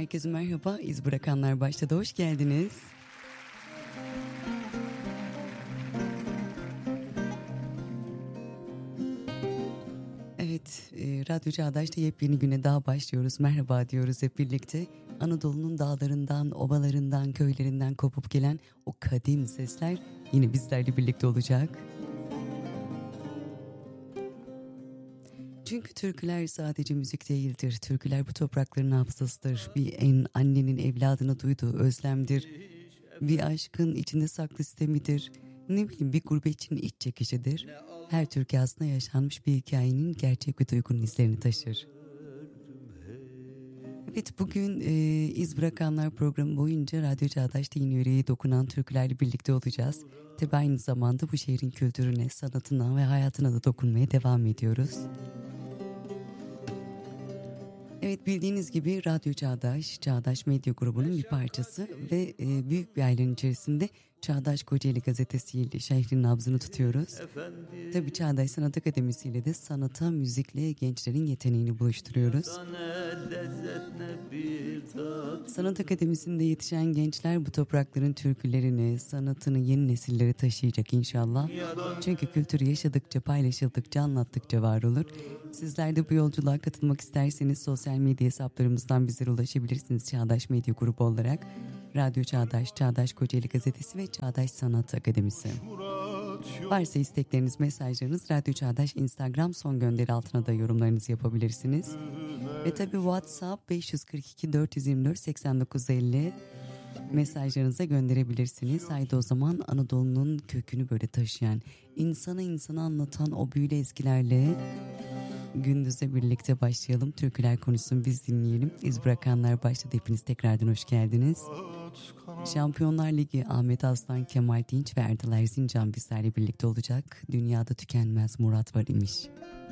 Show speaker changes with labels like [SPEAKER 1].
[SPEAKER 1] Herkese merhaba. İz bırakanlar başladı. Hoş geldiniz. Evet, Radyo Çağdaş'ta yepyeni güne daha başlıyoruz. Merhaba diyoruz hep birlikte. Anadolu'nun dağlarından, ovalarından, köylerinden kopup gelen o kadim sesler yine bizlerle birlikte olacak. Çünkü türküler sadece müzik değildir. Türküler bu toprakların hafızasıdır. Bir annenin evladına duyduğu özlemdir. Bir aşkın içinde saklı sistemidir. Ne bileyim bir gurbetçinin iç çekişidir. Her türkü aslında yaşanmış bir hikayenin gerçek ve duygunun izlerini taşır. Evet, bugün İz Bırakanlar programı boyunca Radyo Çağdaş'ta yine yüreğe dokunan türkülerle birlikte olacağız. Tabi aynı zamanda bu şehrin kültürüne, sanatına ve hayatına da dokunmaya devam ediyoruz. Evet, bildiğiniz gibi Radyo Çağdaş, Çağdaş Medya Grubu'nun bir parçası ve büyük bir ailenin içerisinde Çağdaş Kocaeli Gazetesi ile şehrin nabzını tutuyoruz. Tabii Çağdaş Sanat Akademisi ile de sanata, müzikle gençlerin yeteneğini buluşturuyoruz. Sanat Akademisi'nde yetişen gençler bu toprakların türkülerini, sanatını yeni nesillere taşıyacak inşallah. Çünkü kültürü yaşadıkça, paylaşıldıkça, anlattıkça var olur. Sizler de bu yolculuğa katılmak isterseniz sosyal medya hesaplarımızdan bizlere ulaşabilirsiniz Çağdaş Medya Grubu olarak. Radyo Çağdaş, Çağdaş Kocaeli Gazetesi ve Çağdaş Sanat Akademisi. Varsa istekleriniz, mesajlarınız Radyo Çağdaş Instagram son gönderi altına da yorumlarınızı yapabilirsiniz. Ve tabii WhatsApp 542 424 8950 mesajlarınıza gönderebilirsiniz. Haydi o zaman Anadolu'nun kökünü böyle taşıyan, insana anlatan o büyülü ezgilerle gündüze birlikte başlayalım. Türküler konuşsun, biz dinleyelim. İz bırakanlar başladı. Hepiniz tekrardan hoş geldiniz. Şampiyonlar Ligi Ahmet Aslan, Kemal Dinç ve Erdal Erzincan bizlerle birlikte olacak. Dünyada tükenmez murat var imiş.